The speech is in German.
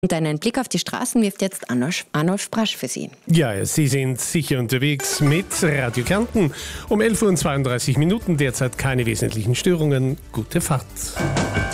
Und einen Blick auf die Straßen wirft jetzt Arnolf Brasch für Sie. Ja, Sie sind sicher unterwegs mit Radio Kärnten. Um 11:32 Uhr, derzeit keine wesentlichen Störungen. Gute Fahrt.